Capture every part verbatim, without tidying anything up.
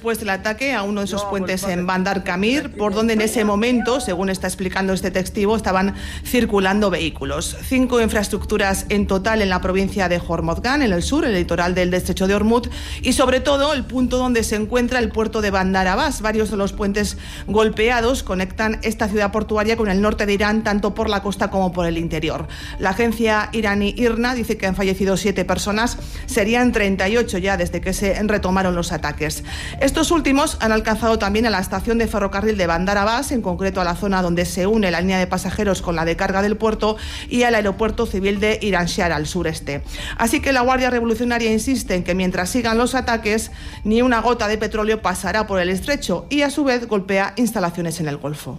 después del ataque a uno de esos puentes en Bandar Kamir, por donde en ese momento, según está explicando este testigo, estaban circulando vehículos. Cinco infraestructuras en total en la provincia de Hormozgan, en el sur, el litoral del estrecho de Hormuz, y sobre todo el punto donde se encuentra el puerto de Bandar Abbas. Varios de los puentes golpeados conectan esta ciudad portuaria con el norte de Irán, tanto por la costa como por el interior. La agencia iraní IRNA dice que han fallecido siete personas, serían treinta y ocho ya desde que se retomaron los ataques. Estos últimos han alcanzado también a la estación de ferrocarril de Bandar Abbas, en concreto a la zona donde se une la línea de pasajeros con la de carga del puerto, y al aeropuerto civil de Iran Shah al sureste. Así que la Guardia Revolucionaria insiste en que mientras sigan los ataques, ni una gota de petróleo pasará por el estrecho, y a su vez golpea instalaciones en el Golfo.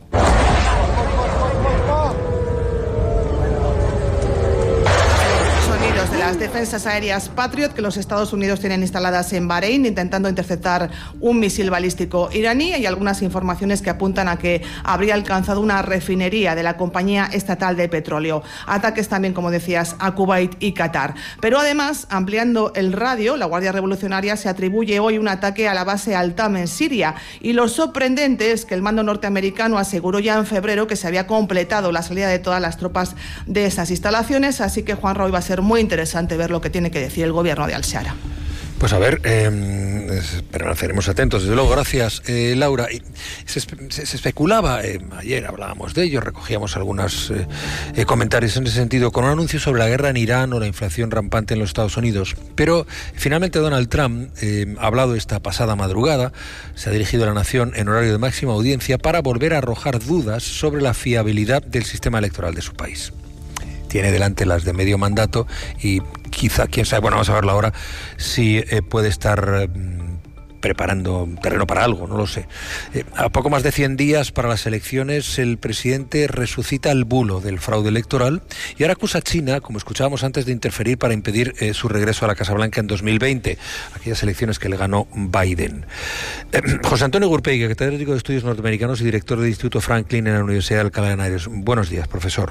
De las defensas aéreas Patriot que los Estados Unidos tienen instaladas en Bahrein, intentando interceptar un misil balístico iraní. Hay algunas informaciones que apuntan a que habría alcanzado una refinería de la compañía estatal de petróleo. Ataques también, como decías, a Kuwait y Qatar. Pero además, ampliando el radio, la Guardia Revolucionaria se atribuye hoy un ataque a la base Al-Tam en Siria. Y lo sorprendente es que el mando norteamericano aseguró ya en febrero que se había completado la salida de todas las tropas de esas instalaciones. Así que, Juan Roy, va a ser muy interesante ver lo que tiene que decir el gobierno de Al-Shara. Pues a ver, eh, permaneceremos atentos, desde luego. Gracias, eh, Laura. Y se, se, se especulaba, eh, ayer hablábamos de ello, recogíamos algunos eh, eh, comentarios en ese sentido, con un anuncio sobre la guerra en Irán o la inflación rampante en los Estados Unidos. Pero finalmente Donald Trump eh, ha hablado esta pasada madrugada, se ha dirigido a la nación en horario de máxima audiencia para volver a arrojar dudas sobre la fiabilidad del sistema electoral de su país. Tiene delante las de medio mandato y quizá, quién sabe, bueno, vamos a verlo ahora, si eh, puede estar eh, preparando terreno para algo, no lo sé. Eh, a poco más de cien días para las elecciones, el presidente resucita el bulo del fraude electoral y ahora acusa a China, como escuchábamos antes, de interferir para impedir eh, su regreso a la Casa Blanca en dos mil veinte, aquellas elecciones que le ganó Biden. Eh, José Antonio Gurpegui, catedrático de Estudios Norteamericanos y director del Instituto Franklin en la Universidad de Alcalá de Henares. Buenos días, profesor.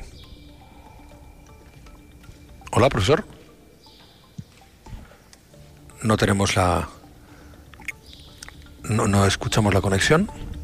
Hola, profesor. No tenemos la... No, no escuchamos la conexión.